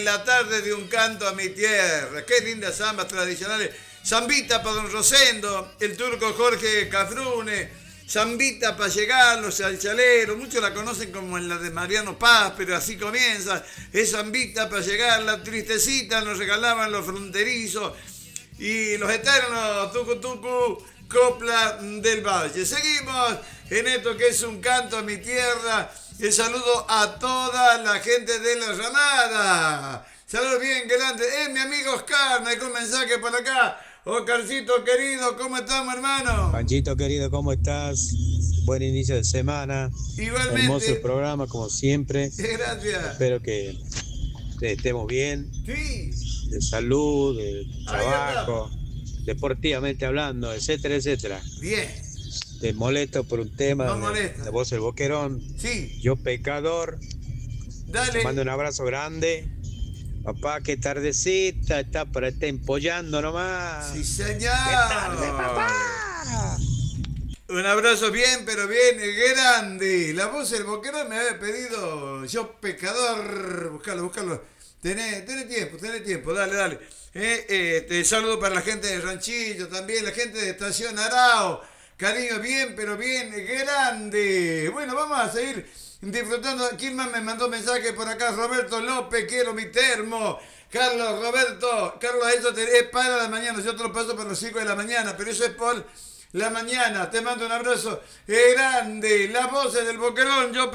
La tarde de un canto a mi tierra. Qué lindas zambas tradicionales. Zambita para don Rosendo, el turco Jorge Cafrune, zambita para llegar, los salchaleros, muchos la conocen como en la de Mariano Paz, pero así comienza. Es zambita para llegar, la tristecita nos regalaban los fronterizos y los eternos tucu tucu, copla del valle. Seguimos en esto que es un canto a mi tierra. El saludo a toda la gente de la Ramada. Saludos bien grandes. Mi amigo Oscar, me dejó un mensaje por acá. Oscarcito querido, ¿cómo estamos, hermano? Panchito querido, ¿cómo estás? Buen inicio de semana. Igualmente. Hermoso el programa, como siempre. Gracias. Espero que estemos bien. Sí. De salud, de trabajo, deportivamente hablando, etcétera, etcétera. Bien. Te molesto por un tema de Voz el Boquerón. Sí. Yo pecador. Dale. Te mando un abrazo grande. Papá, qué tardecita, está para estar empollando nomás. Sí, señor. ¡Qué tarde, papá! Un abrazo bien, pero bien grande. La Voz del Boquerón me había pedido Yo pecador. Buscalo. Tenés tiempo, dale. Saludo para la gente de Ranchillo también, la gente de Estación Arao. Cariño, bien, pero bien grande. Bueno, vamos a seguir disfrutando. ¿Quién más me mandó mensaje por acá? Roberto López, quiero mi termo. Carlos, eso es para la mañana. Yo te lo paso para los 5 de la mañana, pero eso es por la mañana. Te mando un abrazo grande. Las voces del Boquerón, yo